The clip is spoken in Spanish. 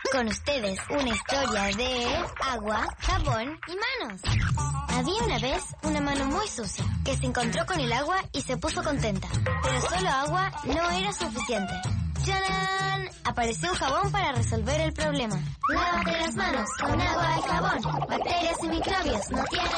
Con ustedes, una historia de agua, jabón y manos. Había una vez una mano muy sucia que se encontró con el agua y se puso contenta. Pero solo agua no era suficiente. ¡Tarán! Apareció un jabón para resolver el problema. Lávate las manos con agua y jabón. Bacterias y microbios no tienen